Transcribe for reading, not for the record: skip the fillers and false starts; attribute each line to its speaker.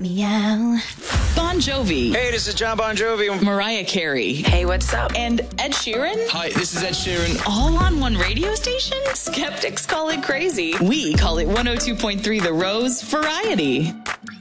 Speaker 1: Meow.
Speaker 2: Bon Jovi.
Speaker 3: Hey, this is John Bon Jovi.
Speaker 2: Mariah Carey.
Speaker 4: Hey, what's up?
Speaker 2: And Ed Sheeran.
Speaker 3: Hi, this is Ed Sheeran.
Speaker 2: All on one radio station? Skeptics call it crazy. We call it 102.3 The Rose Variety.